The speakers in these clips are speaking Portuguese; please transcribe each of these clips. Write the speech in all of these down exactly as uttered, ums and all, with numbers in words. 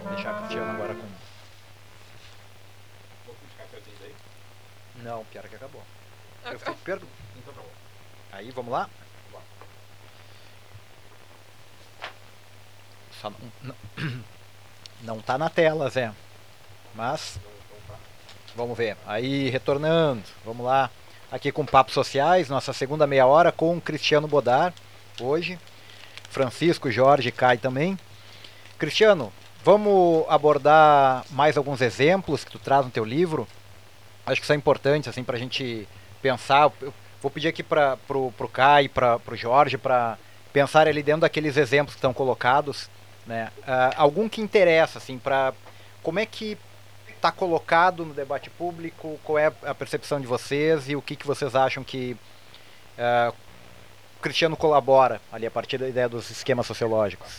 Deixar a Cristiano agora com. Não, pior que acabou. Eu fico perto. Aí, vamos lá? Só não, não, não tá na tela, Zé. Mas. Vamos ver. Aí, retornando. Vamos lá. Aqui com Papos Sociais, nossa segunda meia hora com Cristiano Bodar. Hoje. Francisco, Jorge, Kai também. Cristiano, vamos abordar mais alguns exemplos que tu traz no teu livro. Acho que são importantes assim para a gente pensar. Eu vou pedir aqui para pro, pro Kai, para pro Jorge, para pensar ali dentro daqueles exemplos que estão colocados, né? Uh, algum que interessa assim para como é que está colocado no debate público, qual é a percepção de vocês e o que, que vocês acham que uh, o Cristiano colabora ali a partir da ideia dos esquemas sociológicos.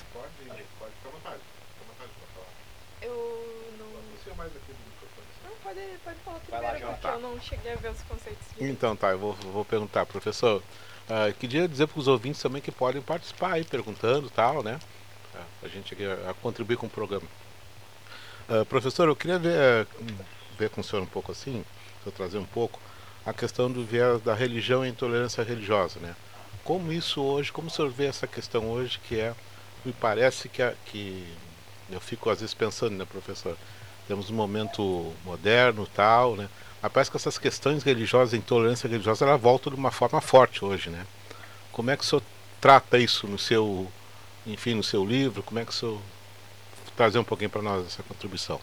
Pode, pode falar Vai lá, primeiro, João. porque eu não cheguei a ver os conceitos. direito. Então, tá, eu vou, vou perguntar, professor. Uh, queria dizer para os ouvintes também que podem participar aí, perguntando e tal, né? Uh, a gente aqui a, a contribuir com o programa. Uh, professor, eu queria ver, uh, ver com o senhor um pouco assim, se eu trazer um pouco, a questão do viés da religião e intolerância religiosa, né? Como isso hoje, como o senhor vê essa questão hoje, que é, me parece que, é, que eu fico às vezes pensando, né, professor? Temos um momento moderno e tal, né? Mas parece que essas questões religiosas, a intolerância religiosa, ela volta de uma forma forte hoje, né? Como é que o senhor trata isso no seu, enfim, no seu livro? Como é que o senhor trazer um pouquinho para nós essa contribuição?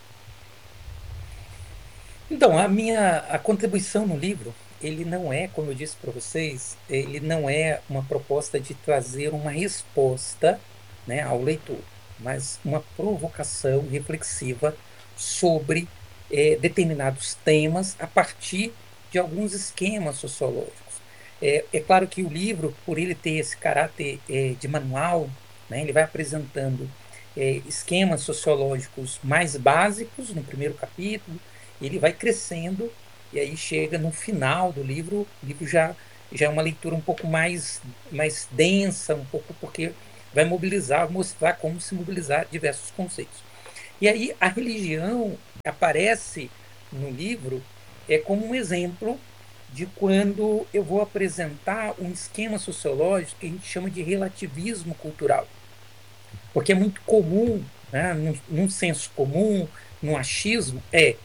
Então, a minha a contribuição no livro, ele não é, como eu disse para vocês, ele não é uma proposta de trazer uma resposta, né, ao leitor, mas uma provocação reflexiva sobre eh, determinados temas a partir de alguns esquemas sociológicos. É, é claro que o livro, por ele ter esse caráter eh, de manual, né, ele vai apresentando eh, esquemas sociológicos mais básicos no primeiro capítulo. Ele vai crescendo e aí chega no final do livro, o livro já, já é uma leitura um pouco mais, mais densa, um pouco porque vai mobilizar, mostrar como se mobilizar diversos conceitos. E aí a religião aparece no livro é como um exemplo de quando eu vou apresentar um esquema sociológico que a gente chama de relativismo cultural. Porque é muito comum, né, num, num senso comum, no achismo, é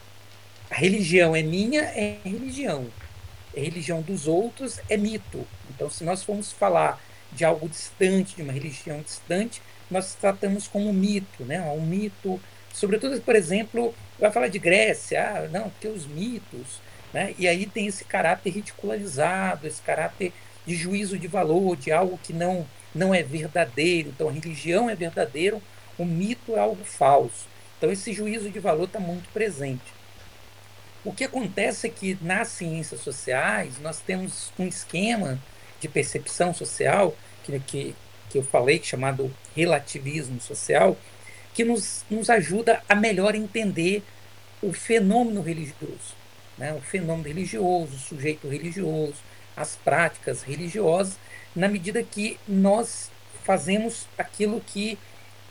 a religião é minha, é religião. A religião dos outros é mito. Então, se nós formos falar de algo distante, de uma religião distante, nós tratamos como um mito, né? Um mito, sobretudo, por exemplo, vai falar de Grécia, ah, não, porque os mitos, né? E aí tem esse caráter ridicularizado, esse caráter de juízo de valor, de algo que não não é verdadeiro. Então, a religião é verdadeiro, o mito é algo falso. Então, esse juízo de valor está muito presente. O que acontece é que nas ciências sociais nós temos um esquema de percepção social que, que, que eu falei, chamado relativismo social, que nos, nos ajuda a melhor entender o fenômeno religioso, né? O fenômeno religioso, o sujeito religioso, as práticas religiosas, na medida que nós fazemos aquilo que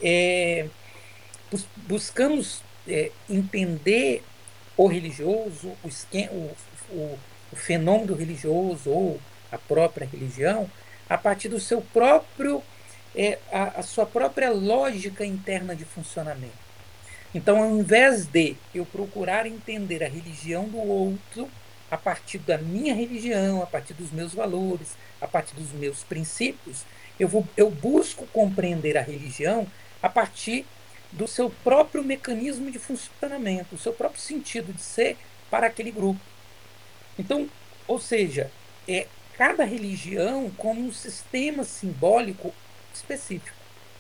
é, bus buscamos é, entender o religioso, o, esquema, o, o, o fenômeno religioso ou a própria religião, a partir do seu próprio, é, a, a sua própria lógica interna de funcionamento. Então, ao invés de eu procurar entender a religião do outro a partir da minha religião, a partir dos meus valores, a partir dos meus princípios, eu, vou, eu busco compreender a religião a partir do seu próprio mecanismo de funcionamento, o seu próprio sentido de ser para aquele grupo. Então, ou seja, é cada religião como um sistema simbólico específico.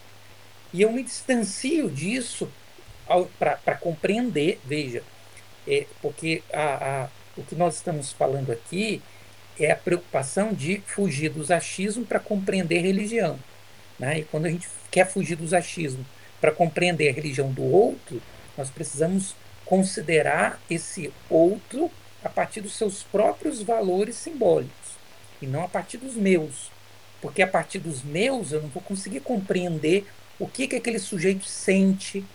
E eu me distancio disso para compreender, veja, é, porque a, a, o que nós estamos falando aqui é a preocupação de fugir dos achismos para compreender religião. Né? E quando a gente quer fugir dos achismos para compreender a religião do outro, nós precisamos considerar esse outro a partir dos seus próprios valores simbólicos, e não a partir dos meus. Porque a partir dos meus eu não vou conseguir compreender o que, que aquele sujeito sente,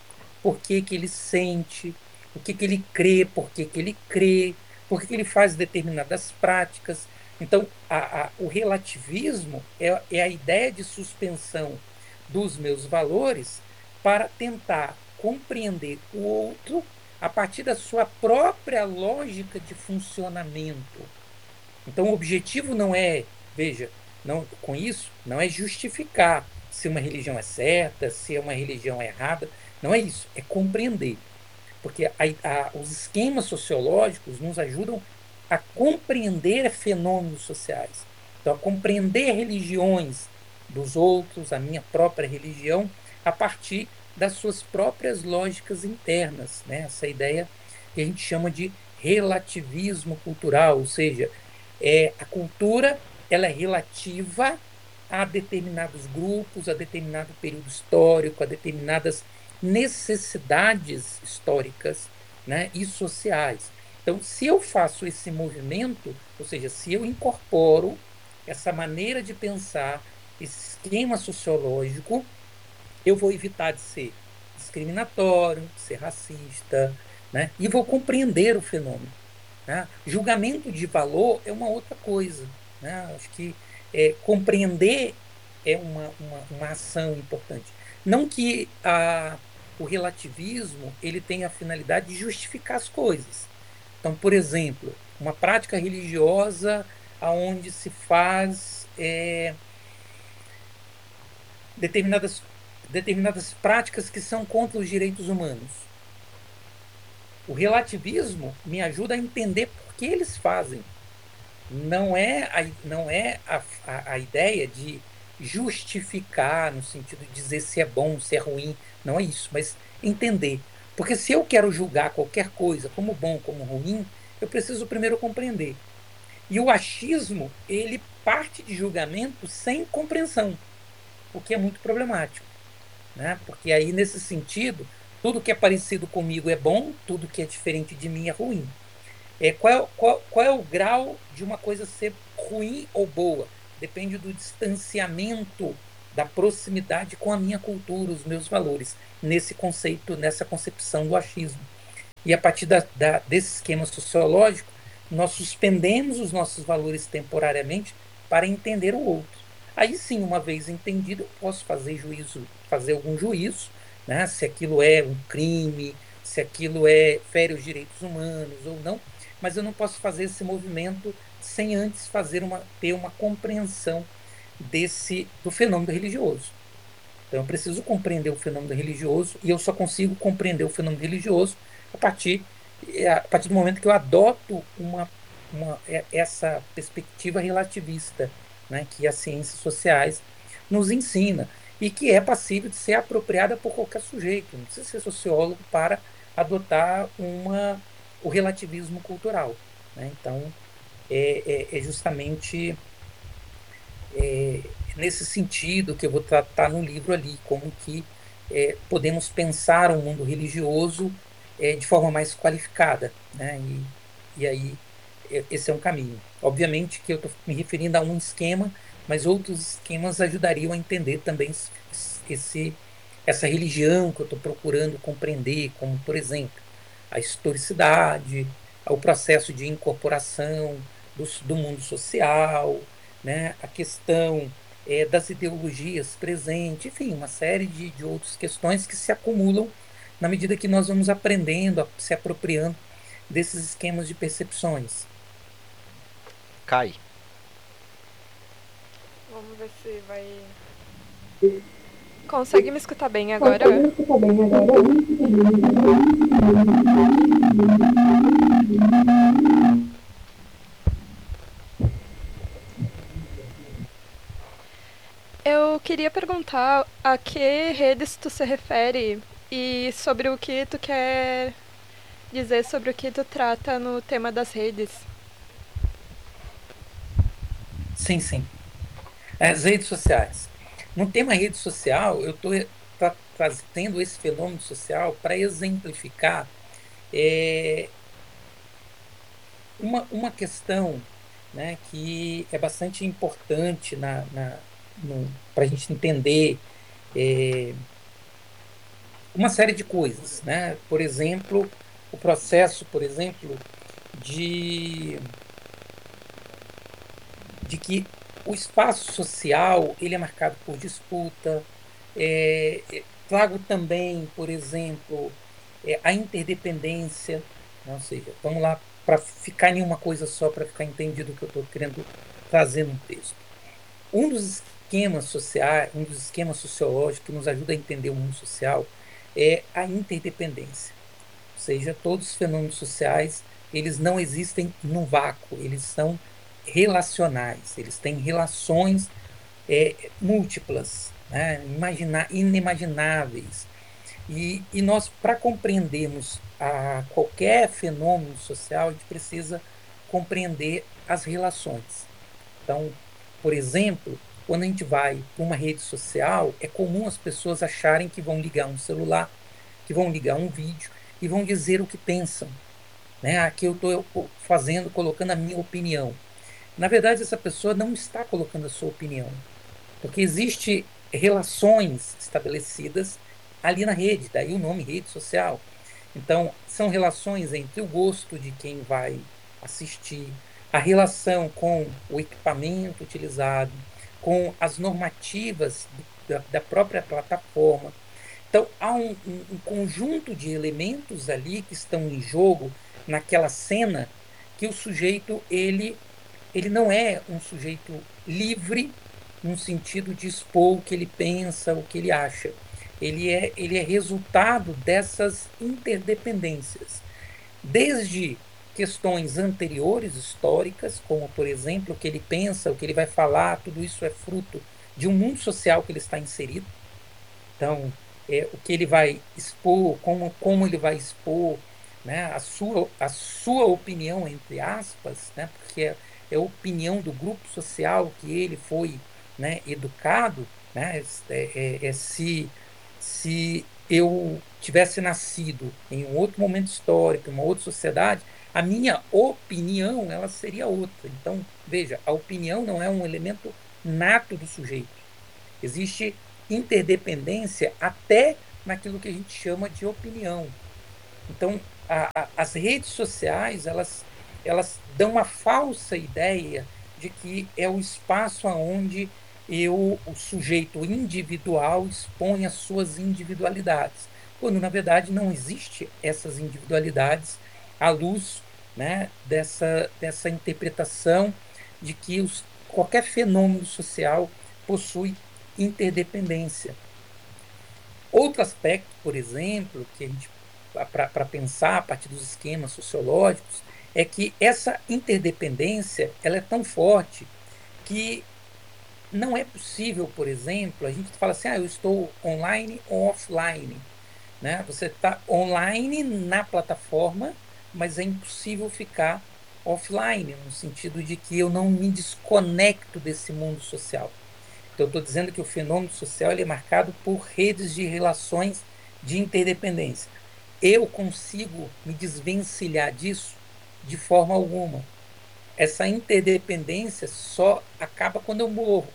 por que que ele sente, o que que ele crê, por que que ele crê, por que que ele faz determinadas práticas. Então, a, a, o relativismo é, é a ideia de suspensão dos meus valores para tentar compreender o outro a partir da sua própria lógica de funcionamento. Então, o objetivo não é, veja, não, com isso, não é justificar se uma religião é certa, se uma religião é errada. Não é isso, é compreender. Porque a, a, os esquemas sociológicos nos ajudam a compreender fenômenos sociais. Então, a compreender religiões dos outros, a minha própria religião, a partir das suas próprias lógicas internas. Né? Essa ideia que a gente chama de relativismo cultural, ou seja, é, a cultura ela é relativa a determinados grupos, a determinado período histórico, a determinadas necessidades históricas, né, e sociais. Então, se eu faço esse movimento, ou seja, se eu incorporo essa maneira de pensar, esse esquema sociológico, eu vou evitar de ser discriminatório, de ser racista, né, e vou compreender o fenômeno. Né? Julgamento de valor é uma outra coisa. Né? Acho que é, compreender é uma, uma, uma ação importante. Não que a, o relativismo ele tenha a finalidade de justificar as coisas. Então, por exemplo, uma prática religiosa onde se faz é, determinadas, determinadas práticas que são contra os direitos humanos. O relativismo me ajuda a entender por que eles fazem. Não é a, não é a, a, a ideia de justificar, no sentido de dizer se é bom, se é ruim. Não é isso, mas entender. Porque se eu quero julgar qualquer coisa como bom, como ruim, eu preciso primeiro compreender. E o achismo, ele parte de julgamento sem compreensão, o que é muito problemático. Né? Porque aí, nesse sentido, tudo que é parecido comigo é bom, tudo que é diferente de mim é ruim. É, qual, é, qual, qual é o grau de uma coisa ser ruim ou boa? Depende do distanciamento, da proximidade com a minha cultura, os meus valores, nesse conceito, nessa concepção do achismo. E a partir da, da, desse esquema sociológico, nós suspendemos os nossos valores temporariamente para entender o outro. Aí sim, uma vez entendido, eu posso fazer juízo, fazer algum juízo, né? Se aquilo é um crime, se aquilo é fere os direitos humanos ou não, mas eu não posso fazer esse movimento sem antes fazer uma, ter uma compreensão desse, do fenômeno religioso. Então eu preciso compreender o fenômeno religioso e eu só consigo compreender o fenômeno religioso a partir, a partir do momento que eu adoto uma, uma, essa perspectiva relativista, né, que as ciências sociais nos ensina e que é passível de ser apropriada por qualquer sujeito. Não precisa ser sociólogo para adotar uma, o relativismo cultural. Né? Então, é, é, é justamente é, nesse sentido que eu vou tratar no livro ali, como que é, podemos pensar o um mundo religioso é, de forma mais qualificada. Né? E, e aí, é, esse é um caminho. Obviamente que eu estou me referindo a um esquema, mas outros esquemas ajudariam a entender também esse, essa religião que eu estou procurando compreender, como, por exemplo, a historicidade, o processo de incorporação do, do mundo social, né, a questão é, das ideologias presentes, enfim, uma série de, de outras questões que se acumulam na medida que nós vamos aprendendo, a, se apropriando desses esquemas de percepções. Cai. Vamos ver se vai... Consegue me escutar bem agora? Consegue me escutar bem agora? Eu queria perguntar a que redes tu se refere e sobre o que tu quer dizer sobre o que tu trata no tema das redes. Sim, sim. As redes sociais. No tema rede social, eu estou tra trazendo esse fenômeno social para exemplificar é, uma, uma questão, né, que é bastante importante na, na, para a gente entender é, uma série de coisas, né? Por exemplo, o processo, por exemplo, de, de que o espaço social ele é marcado por disputa. É, é, trago também, por exemplo, é, a interdependência, né? Ou seja, vamos lá para ficar em uma coisa só, para ficar entendido o que eu estou querendo trazer no texto. Um dos esquemas sociais, um dos esquemas sociológicos que nos ajuda a entender o mundo social é a interdependência. Ou seja, todos os fenômenos sociais, eles não existem no vácuo, eles são relacionais, eles têm relações é, múltiplas, né, imagina, inimagináveis. E, e nós, para compreendermos a qualquer fenômeno social, a gente precisa compreender as relações. Então, por exemplo, quando a gente vai para uma rede social, é comum as pessoas acharem que vão ligar um celular, que vão ligar um vídeo e vão dizer o que pensam, né? Aqui eu estou fazendo, colocando a minha opinião. Na verdade, essa pessoa não está colocando a sua opinião, porque existe relações estabelecidas ali na rede, daí o nome rede social. Então, são relações entre o gosto de quem vai assistir, a relação com o equipamento utilizado, com as normativas do, da, da própria plataforma. Então, há um, um, um conjunto de elementos ali que estão em jogo naquela cena que o sujeito ele ele não é um sujeito livre no sentido de expor o que ele pensa, o que ele acha. Ele é, ele é resultado dessas interdependências. Desde questões anteriores, históricas, como, por exemplo, o que ele pensa, o que ele vai falar, tudo isso é fruto de um mundo social que ele está inserido. Então, é, o que ele vai expor, como, como ele vai expor, né, a sua, a sua opinião, entre aspas, né, porque é, é a opinião do grupo social que ele foi, né, educado, né, é, é, é se, se eu tivesse nascido em um outro momento histórico, em uma outra sociedade, a minha opinião ela seria outra. Então, veja, a opinião não é um elemento nato do sujeito. Existe interdependência até naquilo que a gente chama de opinião. Então, a, a, as redes sociais, elas, elas dão uma falsa ideia de que é o espaço onde eu, o sujeito individual, expõe as suas individualidades, quando, na verdade, não existe essas individualidades à luz, né, dessa, dessa interpretação de que os, qualquer fenômeno social possui interdependência. Outro aspecto, por exemplo, que a gente para pensar a partir dos esquemas sociológicos, é que essa interdependência ela é tão forte que não é possível, por exemplo, a gente fala assim, ah, eu estou online ou offline, né? Você está online na plataforma, mas é impossível ficar offline, no sentido de que eu não me desconecto desse mundo social. Então, eu estou dizendo que o fenômeno social ele é marcado por redes de relações de interdependência. Eu consigo me desvencilhar disso de forma alguma. Essa interdependência só acaba quando eu morro,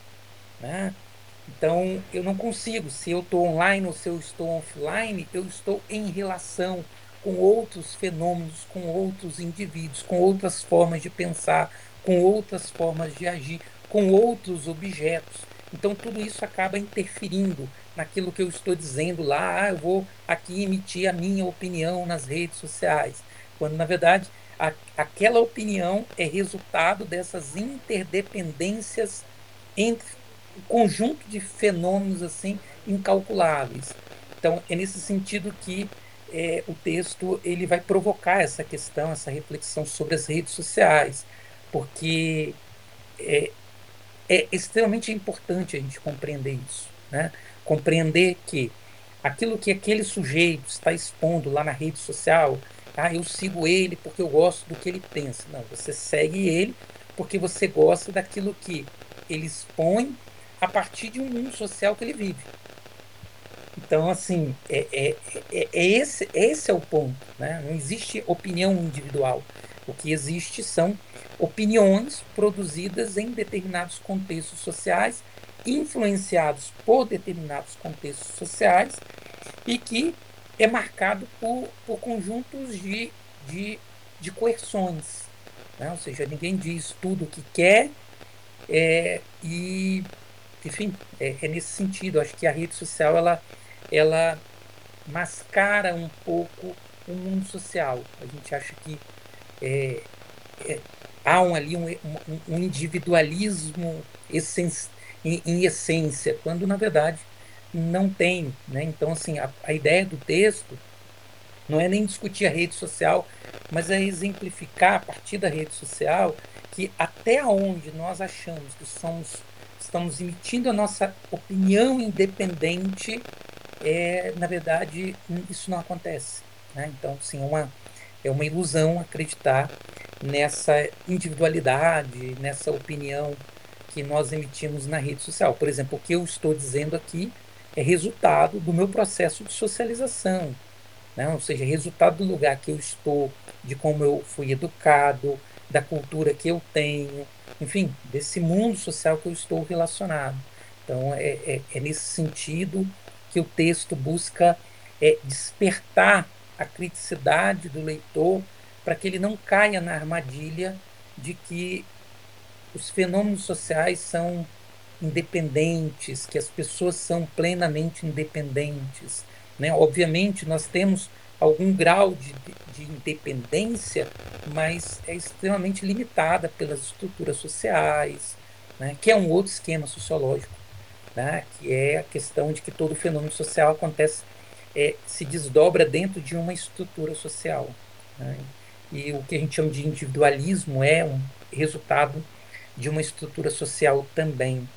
né? Então, eu não consigo. Se eu estou online ou se eu estou offline, eu estou em relação com outros fenômenos, com outros indivíduos, com outras formas de pensar, com outras formas de agir, com outros objetos. Então, tudo isso acaba interferindo naquilo que eu estou dizendo lá. Ah, eu vou aqui emitir a minha opinião nas redes sociais. Quando, na verdade, a, aquela opinião é resultado dessas interdependências entre um conjunto de fenômenos assim incalculáveis. Então, é nesse sentido que é, o texto ele vai provocar essa questão, essa reflexão sobre as redes sociais, porque é, é extremamente importante a gente compreender isso, né? Compreender que aquilo que aquele sujeito está expondo lá na rede social, ah, eu sigo ele porque eu gosto do que ele pensa. Não, você segue ele porque você gosta daquilo que ele expõe a partir de um mundo social que ele vive. Então, assim, é, é, é, é esse, esse é o ponto, né? Não existe opinião individual. O que existe são opiniões produzidas em determinados contextos sociais, influenciados por determinados contextos sociais, e que é marcado por, por conjuntos de, de, de coerções, né? Ou seja, ninguém diz tudo o que quer, é, e, enfim, é, é nesse sentido. Acho que a rede social ela, ela mascara um pouco o mundo social. A gente acha que é, é, há um, ali um, um, um individualismo essen em, em essência, quando na verdade não tem, né? Então, assim, a, a ideia do texto não é nem discutir a rede social, mas é exemplificar a partir da rede social que até onde nós achamos que somos, estamos emitindo a nossa opinião independente, é, na verdade, isso não acontece, né? Então, sim, é uma, é uma ilusão acreditar nessa individualidade, nessa opinião que nós emitimos na rede social. Por exemplo, o que eu estou dizendo aqui é resultado do meu processo de socialização, né? Ou seja, resultado do lugar que eu estou, de como eu fui educado, da cultura que eu tenho, enfim, desse mundo social que eu estou relacionado. Então, é, é, é nesse sentido que o texto busca é, despertar a criticidade do leitor para que ele não caia na armadilha de que os fenômenos sociais são independentes, que as pessoas são plenamente independentes, né? Obviamente, nós temos algum grau de, de independência, mas é extremamente limitada pelas estruturas sociais, né? Que é um outro esquema sociológico, né? Que é a questão de que todo fenômeno social acontece, é, se desdobra dentro de uma estrutura social, né? E o que a gente chama de individualismo é um resultado de uma estrutura social também.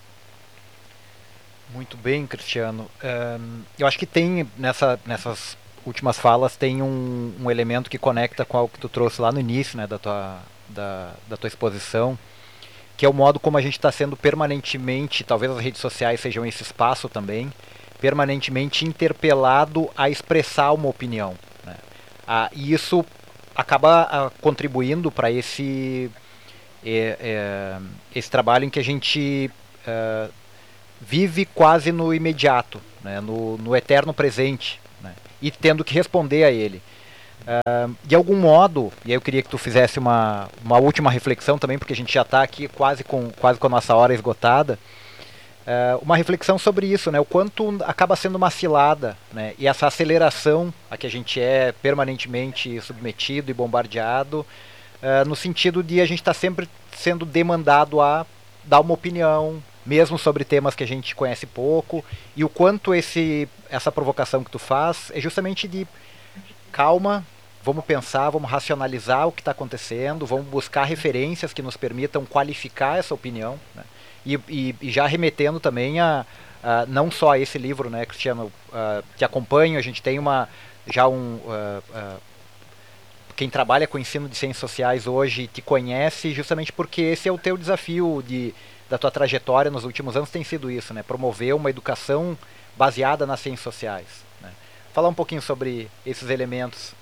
Muito bem, Cristiano. Um, eu acho que tem nessa, nessas últimas falas tem um, um elemento que conecta com algo que tu trouxe lá no início, né, da tua, da, da tua exposição, que é o modo como a gente está sendo permanentemente, talvez as redes sociais sejam esse espaço também, permanentemente interpelado a expressar uma opinião, né? Ah, e isso acaba ah, contribuindo para esse, é, é, esse trabalho em que a gente ah, vive quase no imediato, né, no, no eterno presente, né, e tendo que responder a ele. Uh, de algum modo, e aí eu queria que tu fizesse uma, uma última reflexão também, porque a gente já está aqui quase com, quase com a nossa hora esgotada, uh, uma reflexão sobre isso, né, o quanto acaba sendo uma cilada, né, e essa aceleração a que a gente é permanentemente submetido e bombardeado, uh, no sentido de a gente estar tá sempre sendo demandado a dar uma opinião, mesmo sobre temas que a gente conhece pouco, e o quanto esse, essa provocação que tu faz é justamente de calma, vamos pensar, vamos racionalizar o que está acontecendo, vamos buscar referências que nos permitam qualificar essa opinião, né? e, e, e já remetendo também a, a não só a esse livro, né, Cristiano, uh, que acompanho, a gente tem uma já um uh, uh, quem trabalha com ensino de ciências sociais hoje te conhece justamente porque esse é o teu desafio de da tua trajetória nos últimos anos tem sido isso, né? Promover uma educação baseada nas ciências sociais, né? Falar um pouquinho sobre esses elementos.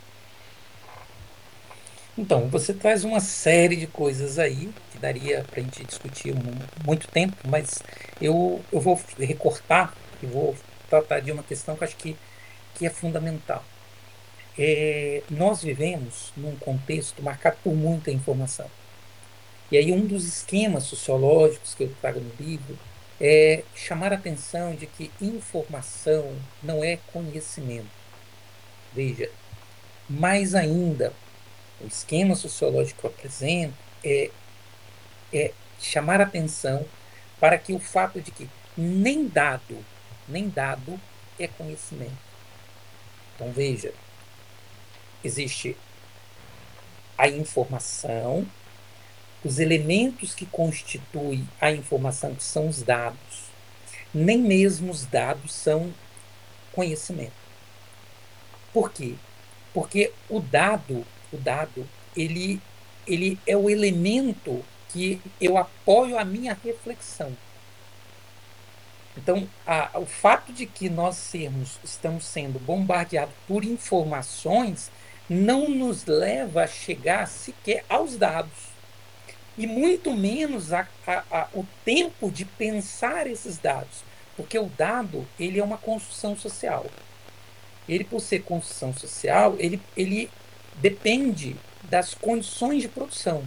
Então, você traz uma série de coisas aí que daria para a gente discutir muito tempo, mas eu, eu vou recortar e vou tratar de uma questão que eu acho que, que é fundamental. É, nós vivemos num contexto marcado por muita informação. E aí um dos esquemas sociológicos que eu trago no livro é chamar a atenção de que informação não é conhecimento. Veja, mais ainda, o esquema sociológico que eu apresento é, é chamar a atenção para que o fato de que nem dado, nem dado é conhecimento. Então, veja, existe a informação, os elementos que constituem a informação, que são os dados. Nem mesmo os dados são conhecimento. Por quê? Porque o dado, o dado, ele, ele é o elemento que eu apoio a minha reflexão. Então, a, o fato de que nós sermos, estamos sendo bombardeados por informações não nos leva a chegar sequer aos dados. E muito menos a, a, a, o tempo de pensar esses dados. Porque o dado ele é uma construção social. ele, por ser construção social, ele, ele depende das condições de produção.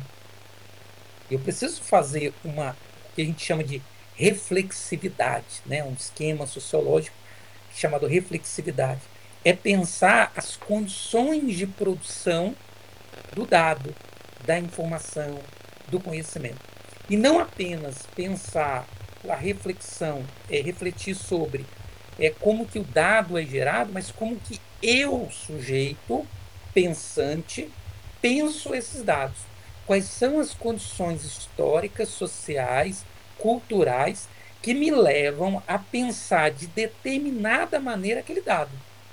Eu preciso fazer uma, o que a gente chama de reflexividade, né? Um esquema sociológico chamado reflexividade. É pensar as condições de produção do dado, da informação, do conhecimento. E não apenas pensar a reflexão, é refletir sobre é, como que o dado é gerado, mas como que eu, sujeito, pensante, penso esses dados. Quais são as condições históricas, sociais, culturais que me levam a pensar de determinada maneira aquele dado.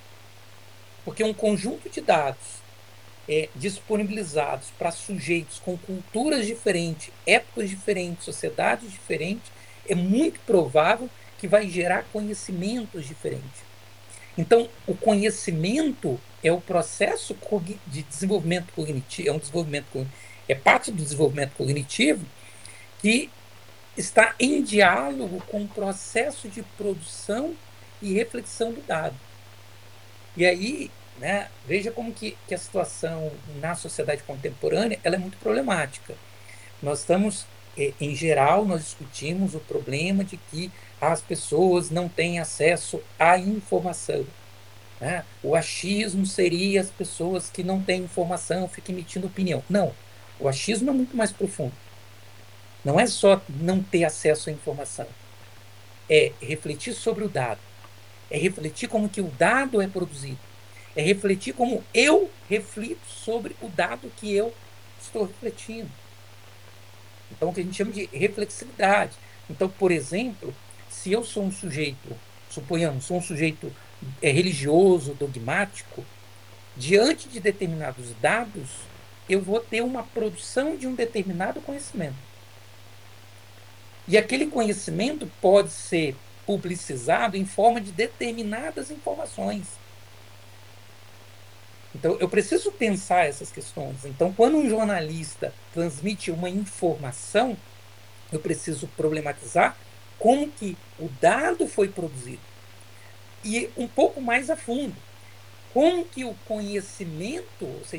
Porque um conjunto de dados é, disponibilizados para sujeitos com culturas diferentes, épocas diferentes, sociedades diferentes, é muito provável que vai gerar conhecimentos diferentes. Então, o conhecimento é o processo de desenvolvimento cognitivo, é um desenvolvimento, é parte do desenvolvimento cognitivo que está em diálogo com o processo de produção e reflexão do dado. E aí, né, veja como que, que a situação na sociedade contemporânea ela é muito problemática. Nós estamos, em geral, nós discutimos o problema de que as pessoas não têm acesso à informação. Né? O achismo seria as pessoas que não têm informação, ficam emitindo opinião. Não, o achismo é muito mais profundo. Não é só não ter acesso à informação. É refletir sobre o dado. É refletir como que o dado é produzido. É refletir como eu reflito sobre o dado que eu estou refletindo. Então, o que a gente chama de reflexividade. Então, por exemplo, se eu sou um sujeito, suponhamos, sou um sujeito é, religioso, dogmático, diante de determinados dados, eu vou ter uma produção de um determinado conhecimento. E aquele conhecimento pode ser publicizado em forma de determinadas informações. Então, eu preciso pensar essas questões. Então, quando um jornalista transmite uma informação, eu preciso problematizar como que o dado foi produzido. E um pouco mais a fundo, como que o conhecimento, ou seja,